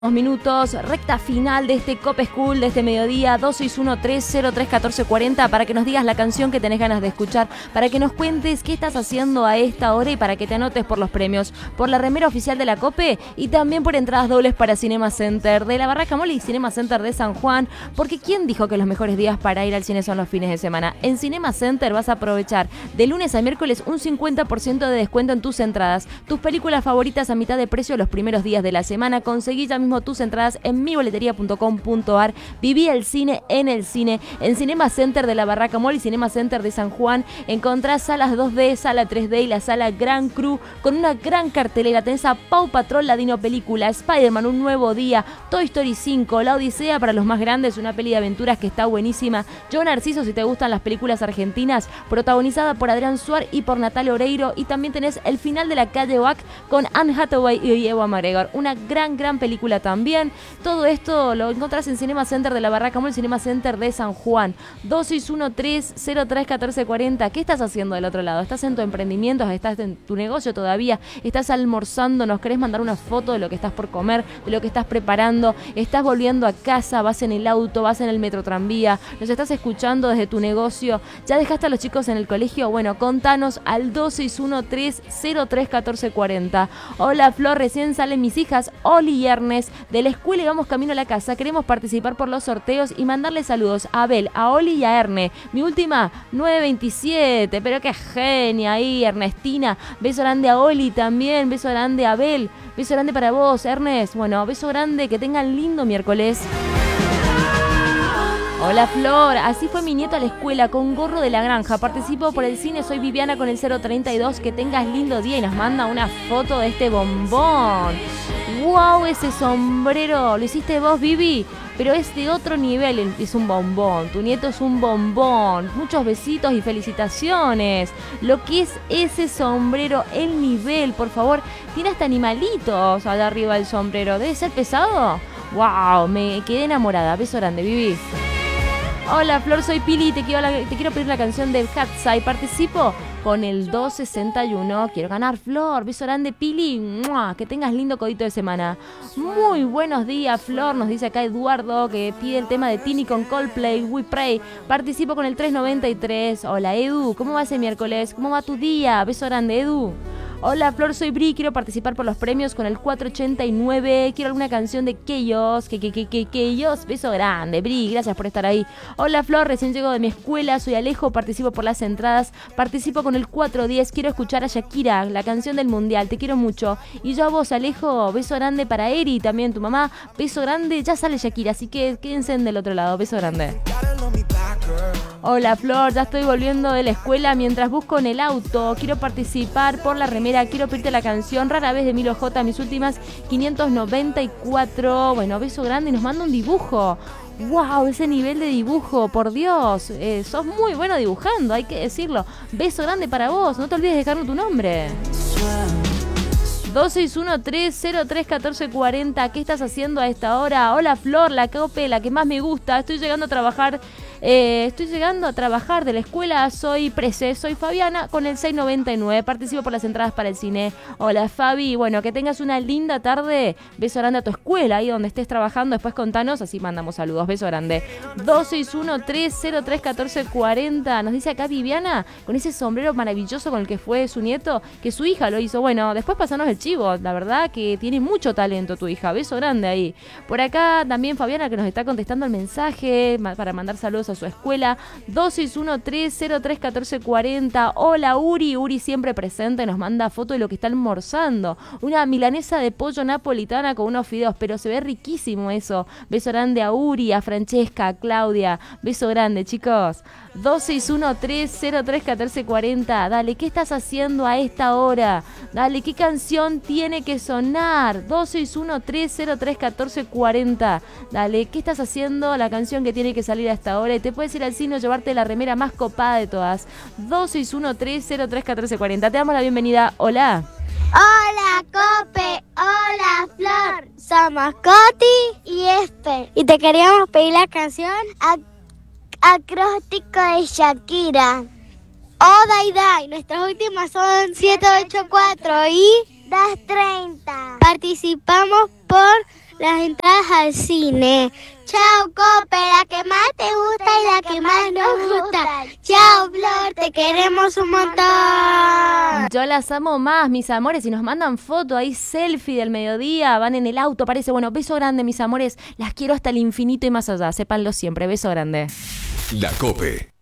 Minutos, recta final de este Cope School de este mediodía, 261-303-1440, para que nos digas la canción que tenés ganas de escuchar, para que nos cuentes qué estás haciendo a esta hora y para que te anotes por los premios, por la remera oficial de la Cope y también por entradas dobles para Cinema Center de la Barraca Mall y Cinema Center de San Juan, porque ¿quién dijo que los mejores días para ir al cine son los fines de semana? En Cinema Center vas a aprovechar de lunes a miércoles un 50% de descuento en tus entradas, tus películas favoritas a mitad de precio los primeros días de la semana. Conseguí ya mismo tus entradas en miboleteria.com.ar. Viví el cine, en Cinema Center de la Barraca Mall y Cinema Center de San Juan. Encontrás salas 2D, sala 3D y la sala Gran Cru con una gran cartelera. Tenés a Paw Patrol, la Dino Película, Spider-Man, Un Nuevo Día, Toy Story 5, La Odisea para los más grandes, una peli de aventuras que está buenísima. Yo Narciso, si te gustan las películas argentinas, protagonizada por Adrián Suar y por Natalia Oreiro. Y también tenés El final de la calle Oak con Anne Hathaway y Ewa McGregor. Una gran película también. Todo esto lo encontrás en Cinema Center de la Barraca Mall, Cinema Center de San Juan. 261-303-1440. ¿Qué estás haciendo del otro lado? ¿Estás en tu emprendimiento? ¿Estás en tu negocio todavía? ¿Estás almorzando? ¿Nos querés mandar una foto de lo que estás por comer? ¿De lo que estás preparando? ¿Estás volviendo a casa? ¿Vas en el auto? ¿Vas en el metro tranvía? ¿Nos estás escuchando desde tu negocio? ¿Ya dejaste a los chicos en el colegio? Bueno, contanos al 261-303-1440. Hola Flor, recién salen mis hijas Oli y Ernest de la escuela y vamos camino a la casa. Queremos participar por los sorteos y mandarle saludos a Abel, a Oli y a Erne. Mi última, 927. Pero qué genia ahí, Ernestina. Beso grande a Oli también. Beso grande a Abel. Beso grande para vos, Ernest. Bueno, beso grande. Que tengan lindo miércoles. Hola Flor, así fue mi nieto a la escuela con gorro de la granja. Participo por el cine, soy Viviana con el 032. Que tengas lindo día y nos manda una foto de este bombón. ¡Wow! Ese sombrero, ¿lo hiciste vos, Vivi? Pero es de otro nivel, es un bombón. Tu nieto es un bombón. Muchos besitos y felicitaciones. Lo que es ese sombrero, el nivel, por favor. Tiene hasta animalitos allá arriba del sombrero. ¿Debe ser pesado? ¡Wow! Me quedé enamorada. Beso grande, Vivi. Hola Flor, soy Pili y te quiero pedir la canción de Hatsai. Participo con el 261. Quiero ganar, Flor. Beso grande, Pili. ¡Mua! Que tengas lindo codito de semana. Muy buenos días, Flor. Nos dice acá Eduardo que pide el tema de Tini con Coldplay, We Pray. Participo con el 393. Hola Edu, ¿cómo va ese miércoles? ¿Cómo va tu día? Beso grande, Edu. Hola Flor, soy Bri, quiero participar por los premios con el 489. Quiero alguna canción de Keyos, Keyos, beso grande, Bri, gracias por estar ahí. Hola Flor, recién llego de mi escuela, soy Alejo, participo por las entradas, participo con el 410, quiero escuchar a Shakira, la canción del mundial, te quiero mucho. Y yo a vos, Alejo, beso grande para Eri, también tu mamá, beso grande, ya sale Shakira, así que quédense del otro lado, beso grande. Hola Flor, ya estoy volviendo de la escuela mientras busco en el auto. Quiero participar por la remera, quiero pedirte la canción Rara Vez de Milo J, mis últimas 594. Bueno, beso grande y nos manda un dibujo. ¡Wow! Ese nivel de dibujo, por Dios. Sos muy bueno dibujando, hay que decirlo. Beso grande para vos, no te olvides de dejarnos tu nombre. 261-303-1440. ¿Qué estás haciendo a esta hora? Hola Flor, la Cope, la que más me gusta. Estoy llegando a trabajar de la escuela. Soy Fabiana con el 699. Participo por las entradas para el cine. Hola Fabi, bueno, que tengas una linda tarde. Beso grande a tu escuela, ahí donde estés trabajando. Después contanos, así mandamos saludos. Beso grande. 261-303-1440. Nos dice acá Viviana, con ese sombrero maravilloso con el que fue su nieto, que su hija lo hizo. Bueno, después pasanos el chivo. La verdad que tiene mucho talento tu hija. Beso grande ahí. Por acá también Fabiana, que nos está contestando el mensaje para mandar saludos a su escuela. 261-303-1440. Hola Uri siempre presente, nos manda foto de lo que está almorzando. Una milanesa de pollo napolitana con unos fideos, pero se ve riquísimo eso. Beso grande a Uri, a Francesca, a Claudia. Beso grande, chicos. 261-303-1440. Dale, ¿qué estás haciendo a esta hora? Dale, ¿qué canción tiene que sonar? 261-303-1440. Dale, ¿qué estás haciendo? La canción que tiene que salir a esta hora. Y te puedes ir al cine o llevarte la remera más copada de todas. 261-303-1440. Te damos la bienvenida. Hola. Hola Cope, hola Flor. Somos Coti y Esper. Y te queríamos pedir la canción Acróstico de Shakira. Oh, Dai. Nuestras últimas son 784 y 230. Participamos por las entradas al cine. Chao, Cope, la que más te gusta y la que más nos gusta. Chao, Flor, te queremos un montón. Yo las amo más, mis amores, y nos mandan foto ahí, selfie del mediodía, van en el auto, parece. Bueno, beso grande, mis amores, las quiero hasta el infinito y más allá, sépanlo siempre, beso grande. La COPE.